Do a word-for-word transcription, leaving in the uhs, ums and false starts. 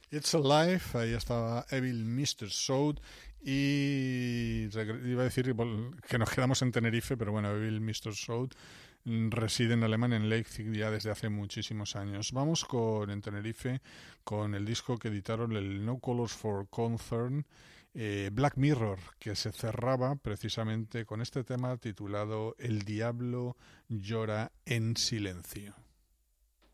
It's Alive, ahí estaba Evil mister Soul y iba a decir que nos quedamos en Tenerife, pero bueno, Evil mister Soul reside en Alemania, en Leipzig, ya desde hace muchísimos años. Vamos con en Tenerife con el disco que editaron, el No Colors for Concern, eh, Black Mirror, que se cerraba precisamente con este tema titulado El diablo llora en silencio.